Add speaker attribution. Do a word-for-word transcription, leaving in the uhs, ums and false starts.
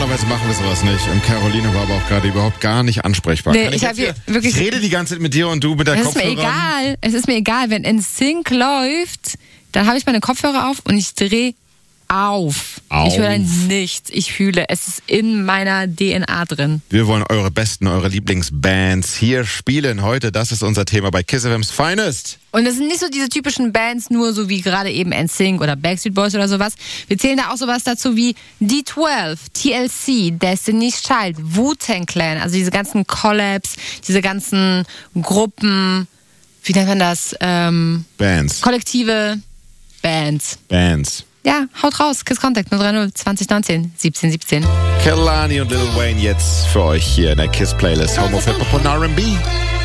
Speaker 1: Normalerweise machen wir sowas nicht. Und Caroline war aber auch gerade überhaupt gar nicht ansprechbar.
Speaker 2: Nee,
Speaker 1: Kann
Speaker 2: ich,
Speaker 1: ich,
Speaker 2: hab hier
Speaker 1: hier,
Speaker 2: wirklich,
Speaker 1: ich rede die ganze Zeit mit dir und du mit der
Speaker 2: es ist mir
Speaker 1: Kopfhörer.
Speaker 2: egal. Es ist mir egal, wenn N Sync läuft, dann habe ich meine Kopfhörer auf und ich drehe auf.
Speaker 1: Auf.
Speaker 2: Ich höre dann nichts. Ich fühle, es ist in meiner D N A drin.
Speaker 1: Wir wollen eure besten, eure Lieblingsbands hier spielen heute. Das ist unser Thema bei Kiss F M's Finest.
Speaker 2: Und das sind nicht so diese typischen Bands, nur so wie gerade eben N Sync oder Backstreet Boys oder sowas. Wir zählen da auch sowas dazu wie D zwölf, T L C, Destiny's Child, Wu-Tang Clan, also diese ganzen Collabs, diese ganzen Gruppen, wie nennt man das? Ähm,
Speaker 1: Bands.
Speaker 2: Kollektive Bands.
Speaker 1: Bands.
Speaker 2: Ja, haut raus. Kiss Contact null drei null zwanzig neunzehn siebzehn siebzehn.
Speaker 1: Kehlani und Lil Wayne jetzt für euch hier in der Kiss Playlist. Home of Hip Hop und R and B.